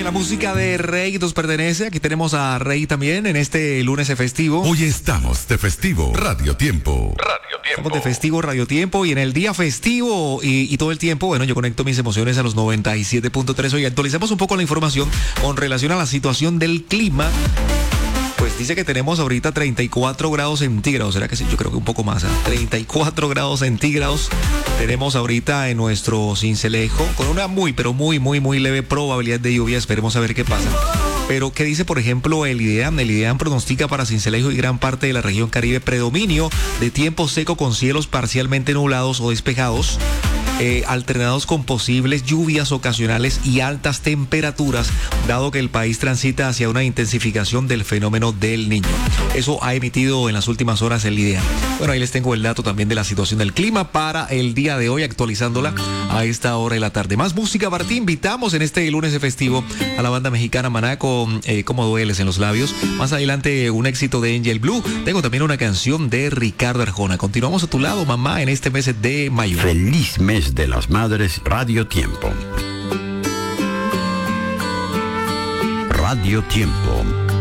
También la música de Rey nos pertenece. Aquí tenemos a Rey también en este lunes de festivo. Hoy estamos de festivo. Radio Tiempo. Estamos de festivo Radio Tiempo y en el día festivo y todo el tiempo, bueno, yo conecto mis emociones a los 97.3. Hoy actualizamos un poco la información con relación a la situación del clima. Pues dice que tenemos ahorita 34 grados centígrados. ¿Será que sí? Yo creo que un poco más. 34 grados centígrados tenemos ahorita en nuestro Sincelejo, con una muy leve probabilidad de lluvia. Esperemos a ver qué pasa. Pero, ¿qué dice, por ejemplo, el IDEAM? El IDEAM pronostica para Sincelejo y gran parte de la región Caribe predominio de tiempo seco con cielos parcialmente nublados o despejados, alternados con posibles lluvias ocasionales y altas temperaturas, dado que el país transita hacia una intensificación del fenómeno del Niño. Eso ha emitido en las últimas horas el IDEAM. Bueno, ahí les tengo el dato también de la situación del clima para el día de hoy, actualizándola a esta hora de la tarde. Más música para ti. Invitamos en este lunes de festivo a la banda mexicana Maná con Cómo dueles en los labios. Más adelante un éxito de Angel Blue. Tengo también una canción de Ricardo Arjona. Continuamos a tu lado, mamá, en este mes de mayo. Feliz mes de las Madres, Radio Tiempo. Radio Tiempo.